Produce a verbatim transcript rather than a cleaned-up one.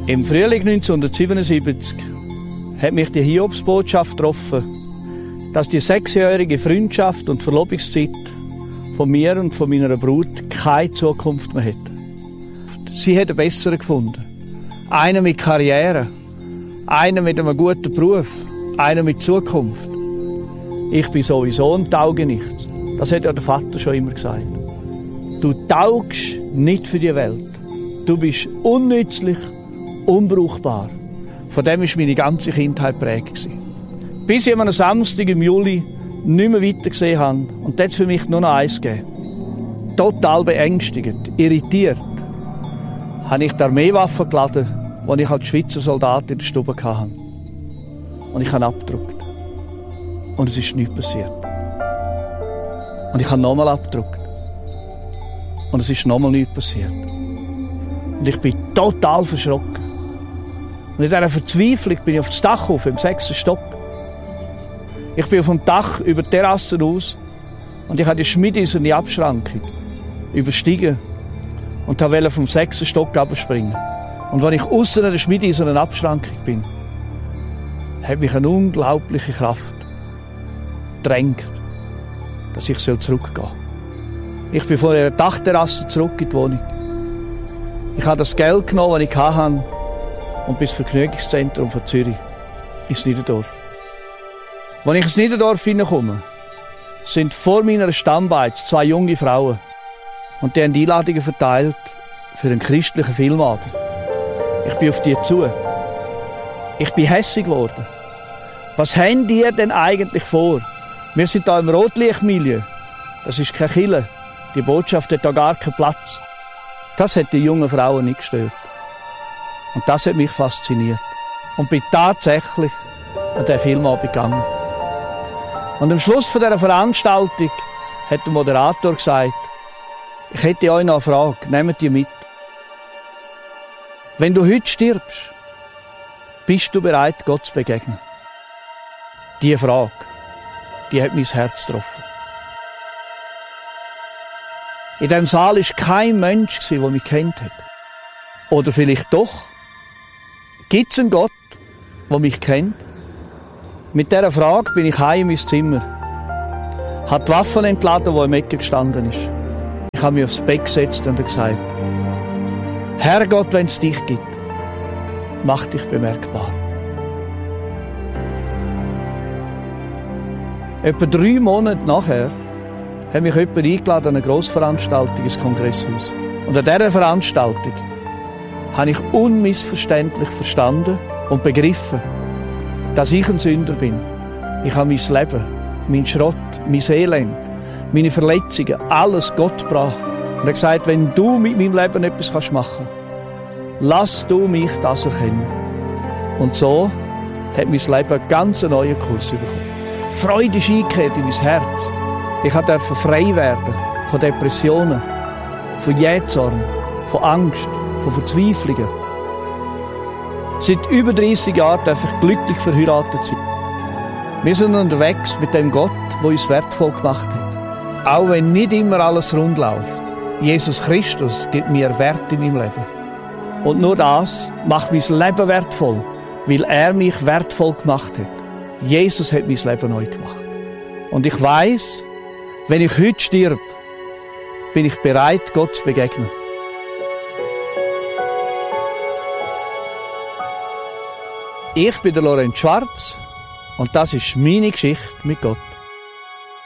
Im Frühling neunzehnhundertsiebenundsiebzig hat mich die Hiobsbotschaft getroffen, dass die sechsjährige Freundschaft und Verlobungszeit von mir und von meiner Brut keine Zukunft mehr hätte. Sie hat einen besseren gefunden. Einen mit Karriere, einen mit einem guten Beruf, einen mit Zukunft. Ich bin sowieso ein Taugenichts. Das hat ja der Vater schon immer gesagt. Du taugst nicht für die Welt. Du bist unnützlich, unbrauchbar. Von dem war meine ganze Kindheit geprägt. Bis ich an einem Samstag im Juli nicht mehr weiter gesehen habe. Und das für mich nur noch eins gegeben. Total beängstigend, irritiert, habe ich die Armeewaffe geladen, die ich als Schweizer Soldat in der Stube hatte. Und ich habe abgedruckt. Und es ist nichts passiert. Und ich habe nochmal abgedruckt. Und es ist nochmal nichts passiert. Und ich bin total verschrocken. Und in dieser Verzweiflung bin ich auf das Dach auf, im sechsten Stock. Ich bin auf dem Dach über die Terrasse raus und ich habe die schmiedeiserne Abschrankung überstiegen und wollte vom sechsten Stock abspringen. Und als ich aussen an der schmiedeisernen Abschrankung bin, hat mich eine unglaubliche Kraft gedrängt, dass ich zurückgehen soll. Ich bin von der Dachterrasse zurück in die Wohnung. Ich habe das Geld genommen, das ich hatte, und bis ins Vergnügungszentrum von Zürich, ins Niederdorf. Als ich ins Niederdorf hineinkomme, sind vor meiner Stammbeiz zwei junge Frauen. Und die haben Einladungen verteilt für einen christlichen Filmabend. Ich bin auf die zu. Ich bin hässig geworden. Was haben die denn eigentlich vor? Wir sind hier im Rotlichtmilieu. Das ist keine Kirche. Die Botschaft hat da gar keinen Platz. Das hat die jungen Frauen nicht gestört. Und das hat mich fasziniert. Und bin tatsächlich an diesen Filmabend gegangen. Und am Schluss von dieser Veranstaltung hat der Moderator gesagt, ich hätte euch noch eine Frage, nehmt die mit. Wenn du heute stirbst, bist du bereit, Gott zu begegnen? Diese Frage, die hat mein Herz getroffen. In diesem Saal war kein Mensch, der mich kennt hat. Oder vielleicht doch? Gibt es einen Gott, der mich kennt? Mit dieser Frage bin ich heim in mein Zimmer. Habe die Waffen entladen, die im Ecke gestanden ist. Ich habe mich aufs Bett gesetzt und gesagt, Herrgott, wenn es dich gibt, mach dich bemerkbar. Etwa drei Monate nachher hat mich jemand eingeladen an eine Grossveranstaltung ins Kongresshaus. Und an dieser Veranstaltung habe ich unmissverständlich verstanden und begriffen, dass ich ein Sünder bin. Ich habe mein Leben, mein Schrott, mein Elend, meine Verletzungen, alles Gott gebracht. Und er hat gesagt, wenn du mit meinem Leben etwas machen kannst, lass du mich das erkennen. Und so hat mein Leben einen ganz neuen Kurs bekommen. Freude ist eingekehrt in mein Herz. Ich durfte frei werden von Depressionen, von Jähzorn, von Angst, von Verzweiflungen. Seit über dreissig Jahren darf ich glücklich verheiratet sein. Wir sind unterwegs mit dem Gott, der uns wertvoll gemacht hat. Auch wenn nicht immer alles rund läuft. Jesus Christus gibt mir Wert in meinem Leben. Und nur das macht mein Leben wertvoll, weil er mich wertvoll gemacht hat. Jesus hat mein Leben neu gemacht. Und ich weiss, wenn ich heute stirb, bin ich bereit, Gott zu begegnen. Ich bin der Lorenz Schwarz und das ist meine Geschichte mit Gott.